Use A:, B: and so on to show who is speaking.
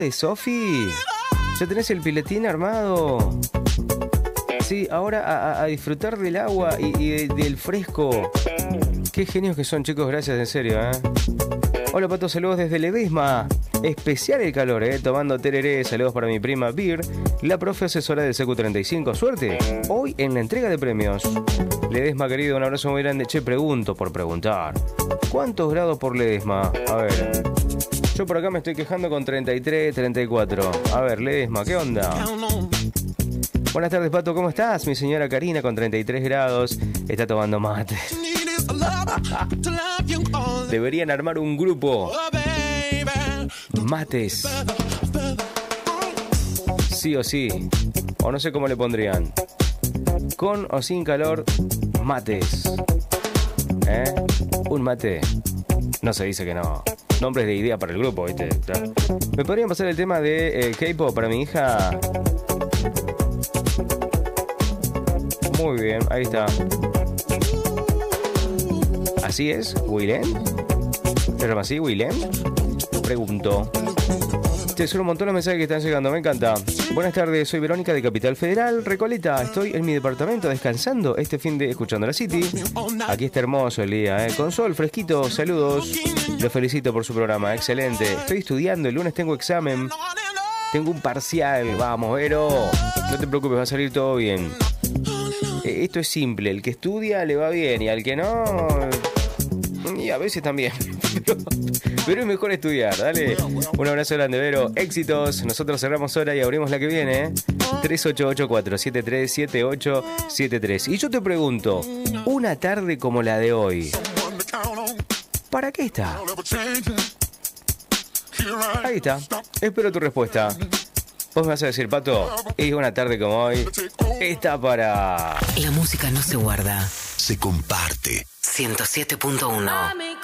A: de Sofi. ¿Ya tenés el piletín armado? Sí, ahora a disfrutar del agua y del fresco. Qué genios que son, chicos, gracias, en serio, ¿eh? Hola, Pato, saludos desde Ledesma. Especial el calor, tomando tereré. Saludos para mi prima Bir, la profe asesora del CQ35. Suerte hoy en la entrega de premios. Ledesma, querido, un abrazo muy grande. Che, pregunto por preguntar. ¿Cuántos grados por Ledesma? A ver. Yo por acá me estoy quejando con 33, 34. A ver, Ledesma, ¿qué onda? Buenas tardes, Pato, ¿cómo estás? Mi señora Karina con 33 grados está tomando mate. Deberían armar un grupo. Mates. Sí o sí. O no sé cómo le pondrían. Con o sin calor, mates. Un mate. No se dice que no. Nombres de idea para el grupo, ¿viste? ¿Me podrían pasar el tema de K-pop para mi hija? Muy bien, ahí está. ¿Así es, Willem? ¿Se llama así, Willem? Pregunto. Te son un montón los mensajes que están llegando, me encanta. Buenas tardes, soy Verónica de Capital Federal, Recoleta. Estoy en mi departamento descansando este fin de escuchando la City. Aquí está hermoso el día, con sol, fresquito, saludos. Los felicito por su programa, excelente. Estoy estudiando, el lunes tengo examen. Tengo un parcial, vamos, Vero. No te preocupes, va a salir todo bien. Esto es simple, el que estudia le va bien y al que no... Y a veces también. Pero es mejor estudiar, dale. Un abrazo grande, Vero. Éxitos. Nosotros cerramos hora y abrimos la que viene. 3884-737873. Y yo te pregunto, una tarde como la de hoy, ¿para qué está? Ahí está. Espero tu respuesta. Vos me vas a decir, Pato, es una tarde como hoy. Está para...
B: La música no se guarda,
C: se comparte.
B: 107.1